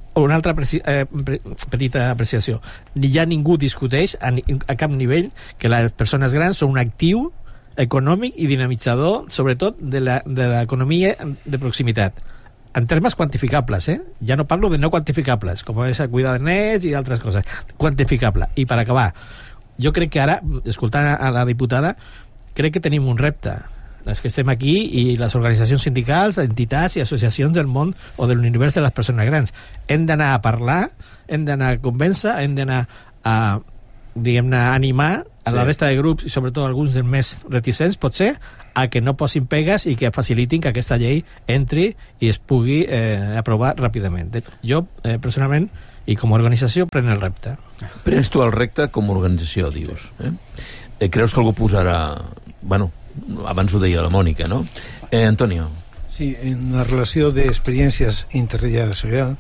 una altra apreci eh, petita apreciació. Ja ningú discuteix a, a cap nivell que les persones grans són un actiu econòmic i dinamitzador, sobretot de l'economia de proximitat. En termes quantificables, eh? Ja no parlo de no quantificables, com és cuidar de nens i altres coses. Quantificable. I per acabar, jo crec que ara, escoltant a la diputada, crec que tenim un repte. Les que estem aquí i les organitzacions sindicals, entitats i associacions del món o de l'univers de les persones grans. Hem d'anar a parlar, hem d'anar a convèncer, hem d'anar a, diguem-ne, animar a la resta de grups, i sobretot alguns dels més reticents, potser, a que no posin pegues i que facilitin que aquesta llei entri i es pugui eh, aprovar ràpidament. Jo, eh, personalment, i com a organització, pren el repte. Prens tu el repte com a organització, dius. Eh? Eh, creus que algú posarà... Bueno, abans ho deia la Mònica, no? Eh, Antonio. Sí, en la relació d'experiències intergeneracionals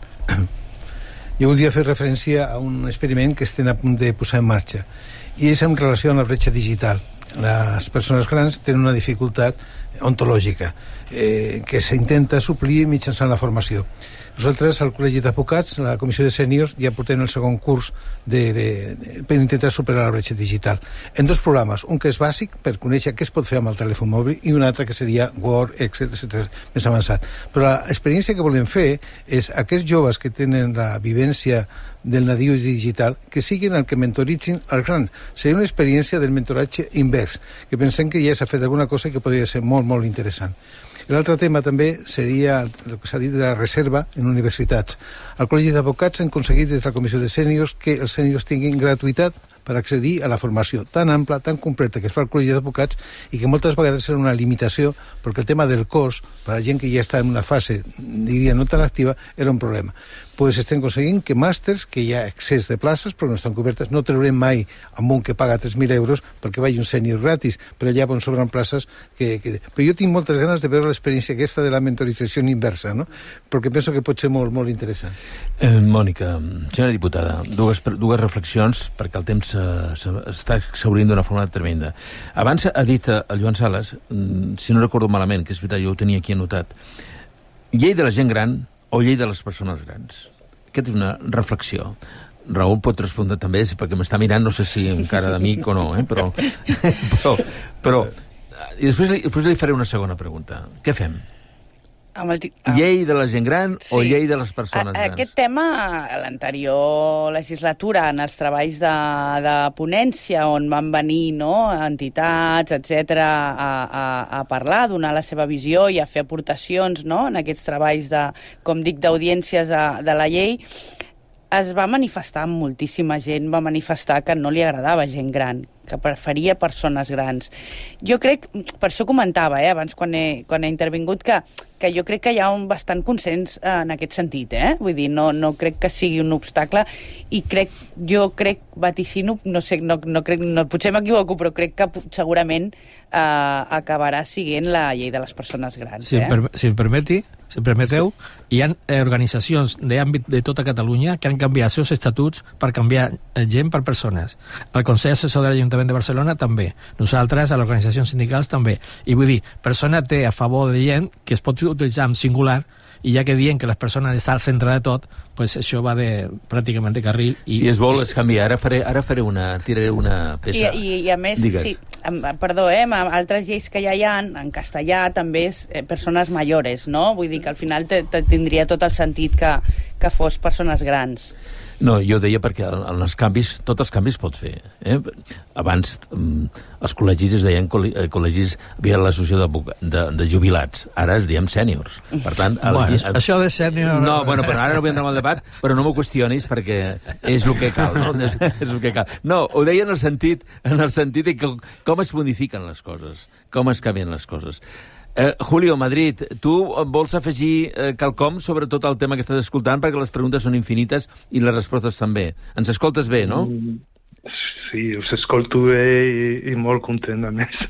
jo voldria fer referència a un experiment que estem a punt de posar en marxa, i és en relació amb la bretxa digital. Les persones grans tenen una dificultat ontològica eh, que s'intenta suplir mitjançant la formació. Nosaltres, al Col·legi d'Advocats, la Comissió de Sèniors, ja portem el segon curs de, de, de, per intentar superar la bretxa digital. En dos programes, un que és bàsic, per conèixer què es pot fer amb el telèfon mòbil, i un altre que seria Word, Excel, etcètera, més avançat. Però l'experiència que volem fer és aquests joves que tenen la vivència del nadiu digital, que siguin el que mentoritzin els grans. Seria una experiència del mentoratge invers, que pensem que ja s'ha fet alguna cosa que podria ser molt, molt interessant. L'altre tema també seria el que s'ha dit de la reserva en universitats. Al Col·legi d'Advocats hem aconseguit des de la Comissió de Sèniors que els sèniors tinguin gratuïtat per accedir a la formació tan ampla, tan completa que es fa al Col·legi d'Advocats, i que moltes vegades era una limitació perquè el tema del cost, per a la gent que ja està en una fase, diria, no tan activa, era un problema. Pues estem aconseguint que màsters, que hi ha excés de places, però no estan cobertes, no traurem mai amb un que paga tres mil euros perquè vagi un sènior gratis, però allà on sobren places que, que... Però jo tinc moltes ganes de veure l'experiència aquesta de la mentorització inversa, no? Perquè penso que pot ser molt, molt interessant. Eh, Mònica, senyora diputada, dues, dues reflexions, perquè el temps s'està exhaurint d'una forma tremenda. Abans ha dit el Joan Sales, si no recordo malament, que és veritat, jo ho tenia aquí anotat, llei de la gent gran o llei de les persones grans? Aquesta és una reflexió. Raül pot respondre també, perquè m'està mirant, no sé si encara d'amic o no, eh? però, però, però... I després li, després li faré una segona pregunta. Què fem? Amb el llei de la gent gran sí. o llei de les persones a, grans? Aquest tema, a l'anterior legislatura, en els treballs de, de ponència, on van venir no, entitats, etcètera, a, a, a parlar, a donar la seva visió i a fer aportacions no, en aquests treballs de, com dic, d'audiències de, de la llei, es va manifestar, moltíssima gent va manifestar que no li agradava gent gran, que preferia persones grans. Jo crec, per això comentava, eh, abans quan he, quan he intervingut, que, que jo crec que hi ha un bastant consens en aquest sentit, eh? Vull dir, no, no crec que sigui un obstacle, i crec, jo crec, vaticino, no sé, no, no crec, no, potser m'equivoco, però crec que segurament eh, acabarà siguent la llei de les persones grans. Si, eh? em, per, si em permeti, si em permeteu, sí. Hi ha eh, organitzacions d'àmbit de tota Catalunya que han canviat els seus estatuts per canviar eh, gent per persones. El Consell Assessor de l'Ajuntament de Barcelona també. Nosaltres, a les organitzacions sindicals, també. I vull dir, persona té a favor de gent que es pot utilitzar en singular, i ja que diem que les persones estan al centre de tot, pues això va de, pràcticament de carril. I, si es vol, es canvia. Ara faré, ara faré una, tiraré una peça. I, i, i a més, sí, perdó, eh, amb altres lleis que ja hi ha, en castellà també és eh, persones mayores, no? Vull dir que al final te, te tindria tot el sentit que, que fos persones grans. No, jo deia perquè en els canvis, tots els canvis pot fer. Eh? Abans um, els col·legis es deien col·legis, havia l'associació de, de, de jubilats, ara es diem sèniors. Per tant, el, bueno, el, això de sènior... No, bueno, però ara no vull entrar en el debat, però no m'ho qüestionis perquè és el que cal, no? És, és el que cal. No, ho deia en el sentit, en el sentit de que, com es modifiquen les coses, com es canvien les coses. Eh, Julio, Madrid, tu vols afegir eh, quelcom sobre tot el tema que estàs escoltant, perquè les preguntes són infinites i les respostes també. Ens escoltes bé, no? Sí, us escolto bé i, i molt content, a més.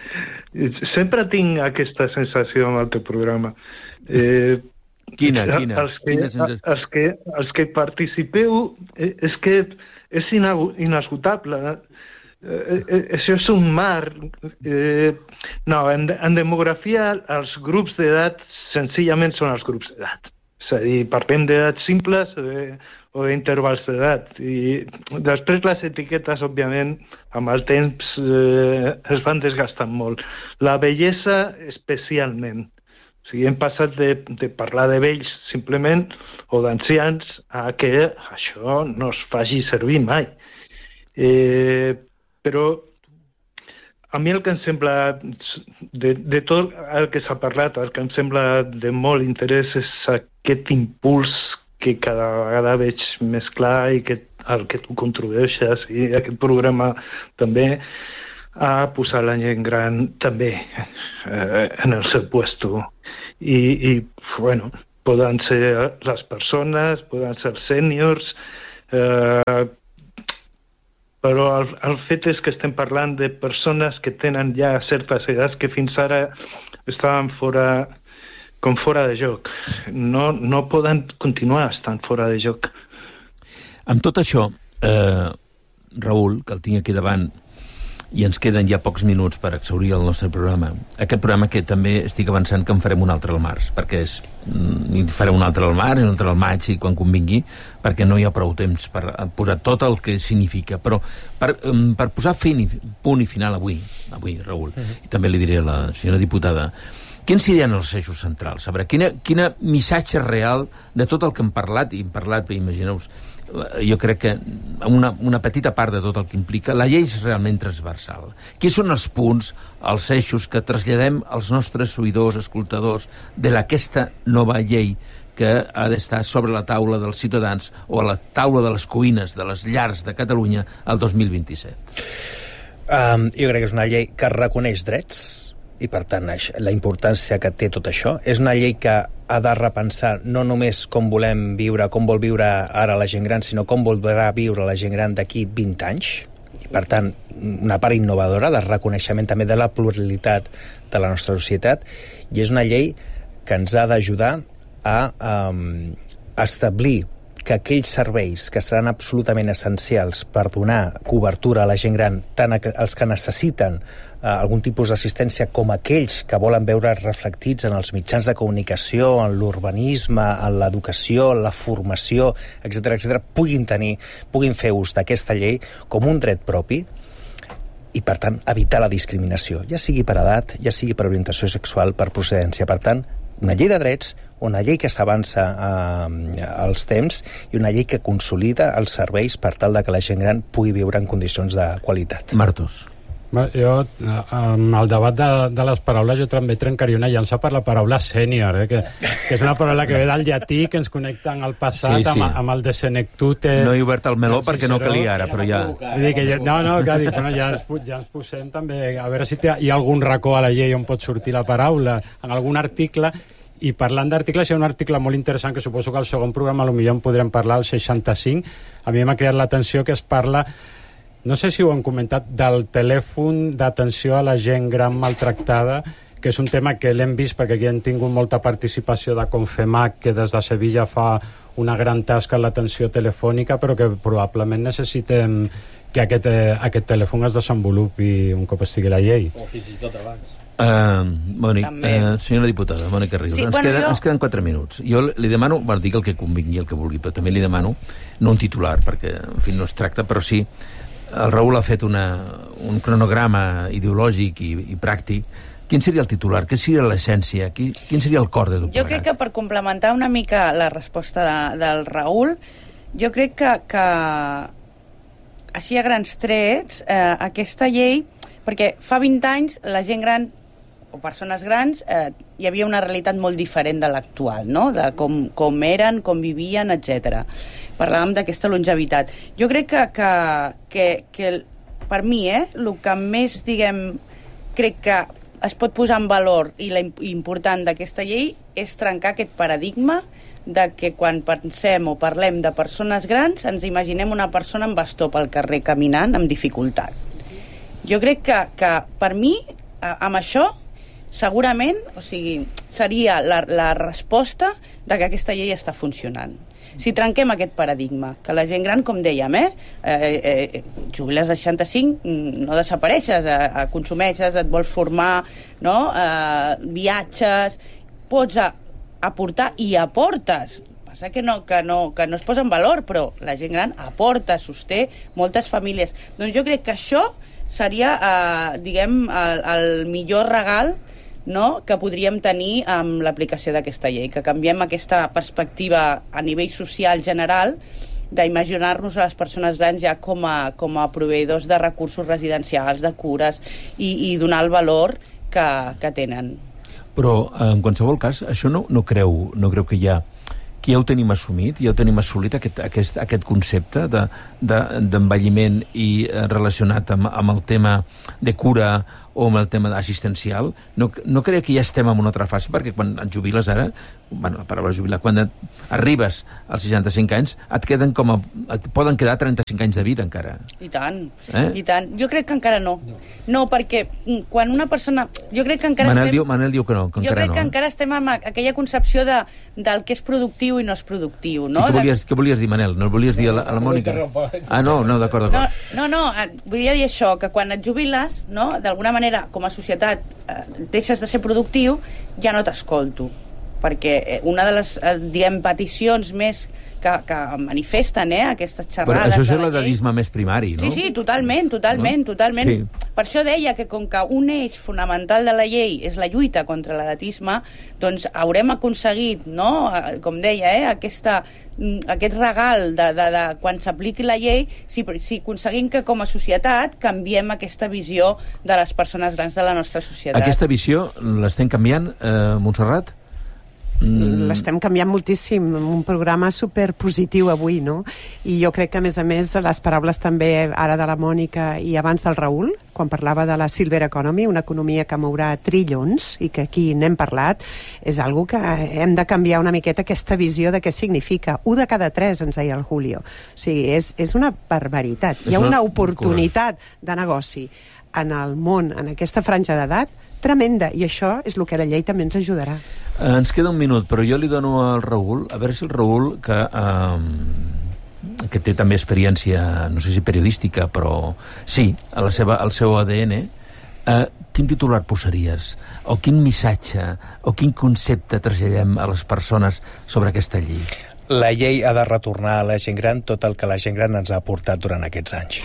Sempre tinc aquesta sensació amb el teu programa. Eh, quina, quina? Els que, els, que, els que participeu, eh, és que és inesgotable. Eh, eh, això és un mar. Eh, no, en, en demografia els grups d'edat senzillament són els grups d'edat. És a dir, parlem d'edats simples o de, o d'intervals d'edat. I després les etiquetes, òbviament, amb el temps eh, es van desgastant molt. La bellesa, especialment. O sigui, hem passat de, de parlar de vells, simplement, o d'ancians, a que això no es faci servir mai. Eh, però a mi el que em sembla, de, de tot el que s'ha parlat, el que em sembla de molt interès és aquest impuls que cada vegada veig més clar i que el que tu contribueixes i aquest programa també a posar la gent gran també eh, en el seu puesto. I, i bueno, poden ser les persones, poden ser sèniors, eh, però el, el fet és que estem parlant de persones que tenen ja certes edats que fins ara estaven fora, com fora de joc. No, no poden continuar estant fora de joc. Amb tot això, eh, Raül, que el tinc aquí davant, i ens queden ja pocs minuts per exhaurir el nostre programa. Aquest programa que també estic avançant que en farem un altre al març, perquè és, mm, farem un altre al març i un altre al maig i quan convingui, perquè no hi ha prou temps per posar tot el que significa. Però per, per posar fin i, punt i final avui, avui, Raül, uh-huh. i també li diré a la senyora diputada, quins serien els eixos centrals? A veure, quina, quina missatge real de tot el que hem parlat, i hem parlat, imagineu-vos, jo crec que una, una petita part de tot el que implica, la llei és realment transversal. Quins són els punts, els eixos que traslladem als nostres oïdors, escoltadors, de aquesta nova llei que ha d'estar sobre la taula dels ciutadans o a la taula de les cuines de les llars de Catalunya el dos mil vint-i-set? Um, jo crec que és una llei que reconeix drets, i per tant la importància que té tot això. És una llei que ha de repensar no només com volem viure, com vol viure ara la gent gran, sinó com voldrà viure la gent gran d'aquí vint anys. I per tant, una part innovadora de reconeixement també de la pluralitat de la nostra societat, i és una llei que ens ha d'ajudar a um, establir que aquells serveis que seran absolutament essencials per donar cobertura a la gent gran, tant els que necessiten eh, algun tipus d'assistència com aquells que volen veure reflectits en els mitjans de comunicació, en l'urbanisme, en l'educació, en la formació, etcètera, etcètera, puguin tenir, puguin fer ús d'aquesta llei com un dret propi i, per tant, evitar la discriminació, ja sigui per edat, ja sigui per orientació sexual, per procedència. Per tant, una llei de drets, una llei que s'avança eh, als temps i una llei que consolida els serveis per tal de que la gent gran pugui viure en condicions de qualitat. Martos. Jo, en el debat de, de les paraules, jo també trencaria una llança per la paraula sènior, eh? que, que és una paraula que ve del llatí, que ens connecta amb el passat, sí, sí. Amb, amb el de senectute... No he obert el meló perquè no calia ara, però ja... Que jo, no, no, que dic, bueno, ja, ens, ja ens posem també, a veure si té, hi ha algun racó a la llei on pot sortir la paraula, en algun article. I parlant d'articles, hi ha un article molt interessant que suposo que al segon programa potser en podrem parlar, el seixanta-cinc. A mi m'ha creat l'atenció que es parla, no sé si ho han comentat, del telèfon d'atenció a la gent gran maltractada, que és un tema que l'hem vist perquè aquí hem tingut molta participació de Confemac, que des de Sevilla fa una gran tasca en l'atenció telefònica, però que probablement necessitem que aquest, eh, aquest telèfon es desenvolupi un cop estigui la llei. O fins i tot abans. Uh, Mònica, uh, senyora diputada, Mònica Rius, sí, ens, bueno, queda, jo... ens queden quatre minuts. Jo li demano, bueno, dic el que convingui, el que vulgui, però també li demano, no un titular, perquè en fi no es tracta, però sí, el Raül ha fet una, un cronograma ideològic i, i pràctic. Quin seria el titular? Què seria l'essència? Quin, quin seria el cor de tot plegat? Jo crec que per complementar una mica la resposta de, del Raül, jo crec que, que així a grans trets, eh, aquesta llei, perquè fa vint anys la gent gran o persones grans, eh, hi havia una realitat molt diferent de l'actual, no? De com, com eren, com vivien, etcètera. Parlàvem d'aquesta longevitat. Jo crec que, que, que, que per mi, eh, el que més, diguem, crec que es pot posar en valor i la important d'aquesta llei és trencar aquest paradigma de que quan pensem o parlem de persones grans ens imaginem una persona amb bastó pel carrer caminant amb dificultat. Jo crec que, que per mi, amb això, segurament, o sigui, seria la, la resposta de que aquesta llei està funcionant. Si trenquem aquest paradigma, que la gent gran, com dèiem, eh, eh, eh jubiles a seixanta-cinc, no desapareixes, eh, eh, consumeixes, et vols formar, no? eh, viatges, pots a, aportar i aportes. Passa que no, que, no, que no es posa en valor, però la gent gran aporta, sosté moltes famílies. Doncs jo crec que això seria, eh, diguem, el, el millor regal, no?, que podríem tenir amb l'aplicació d'aquesta llei, que canviem aquesta perspectiva a nivell social general d'imaginar-nos a les persones grans ja com a, com a proveïdors de recursos residencials, de cures, i, i donar el valor que, que tenen. Però, en qualsevol cas, això no, no, creu, no creu que hi ha que ja ho tenim assumit, ja ho tenim assolit, aquest, aquest, aquest concepte de, de, d'envelliment i eh, relacionat amb, amb el tema de cura o amb el tema assistencial. No, no crec que ja estem en una altra fase, perquè quan et jubiles ara, bueno, la paraula jubilar, quan et arribes als seixanta-cinc anys, et queden com a, et poden quedar trenta-cinc anys de vida encara. I tant, eh? i tant. Jo crec que encara no. No, no perquè quan una persona... Jo crec que encara Manel estem... Diu, Manel diu que no, que jo encara crec no. que eh? encara estem amb aquella concepció de, del que és productiu i no és productiu, no? Sí, què, volies, què volies dir, Manel? No el volies dir a la, a la Mònica? Ah, no, no, d'acord, d'acord. No, no, no, vull dir això, que quan et jubiles, no?, d'alguna manera, com a societat, eh, deixes de ser productiu, ja no t'escolto. Perquè una de les, eh, diguem, peticions més que, que manifesten, eh, aquestes xerrades... Però això és de la l'edadisme més primari, no? Sí, sí, totalment, totalment, no? totalment. Sí. Per això deia que com que un eix fonamental de la llei és la lluita contra l'edatisme, doncs haurem aconseguit, no?, com deia, eh, aquesta, aquest regal de, de, de quan s'apliqui la llei, si, si aconseguim que com a societat canviem aquesta visió de les persones grans de la nostra societat. Aquesta visió l'estem canviant, eh, Montserrat? Mm. L'estem canviant moltíssim, un programa superpositiu avui, no? I jo crec que, a més a més, les paraules també ara de la Mònica i abans del Raül, quan parlava de la Silver Economy, una economia que mourà trillons, i que aquí n'hem parlat, és algo que hem de canviar una miqueta aquesta visió de què significa. Un de cada tres, ens deia el Julio. O sigui, és, és una barbaritat. Hi ha una oportunitat de negoci en el món, en aquesta franja d'edat, tremenda, i això és el que la llei també ens ajudarà. Eh, ens queda un minut, però jo li dono al Raül, a veure si el Raül, que, eh, que té també experiència, no sé si periodística, però sí, a la seva, al seu A D N, eh, quin titular posaries? O quin missatge, o quin concepte traslladem a les persones sobre aquesta llei? La llei ha de retornar a la gent gran tot el que la gent gran ens ha aportat durant aquests anys.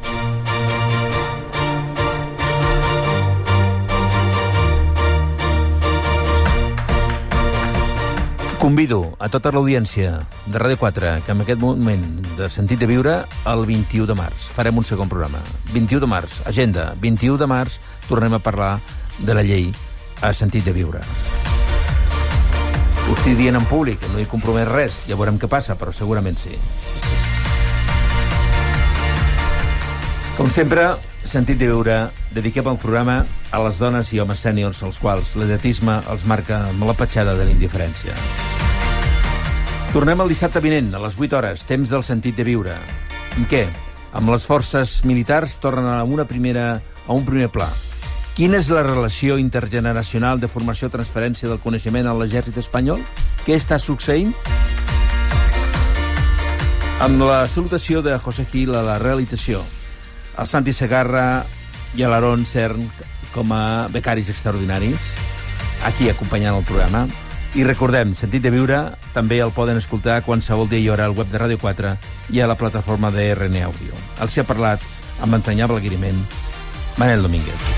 Convido a tota l'audiència de Ràdio quatre que en aquest moment de Sentit de Viure el vint-i-u de març farem un segon programa. vint-i-u de març, agenda, vint-i-u de març tornem a parlar de la llei a Sentit de Viure. Ho estic dient en públic, no hi compromet res, ja veurem què passa, però segurament sí. Com sempre, Sentit de Viure, dediquem el programa a les dones i homes sèniors als quals l'edatisme els marca amb la petjada de l'indiferència. Tornem el dissabte vinent, a les vuit hores, temps del Sentit de Viure. I què? Amb les forces militars tornen a, una primera, a un primer pla. Quina és la relació intergeneracional de formació-transferència del coneixement a l'exèrcit espanyol? Què està succeint? Amb la salutació de José Gil a la realització, el Santi Segarra i l'Aaron Cern com a becaris extraordinaris, aquí acompanyant el programa. I recordem, Sentit de Viure també el poden escoltar qualsevol dia i hora al web de Ràdio quatre i a la plataforma de R N Audio. Els hi ha parlat amb entranyable agraïment Manel Domínguez.